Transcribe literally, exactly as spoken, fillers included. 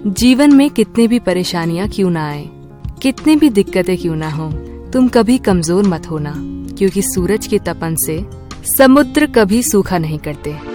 जीवन में कितने भी परेशानियां क्यों ना आए, कितने भी दिक्कतें क्यों ना हो, तुम कभी कमजोर मत होना, क्योंकि सूरज के तपन से समुद्र कभी सूखा नहीं करते।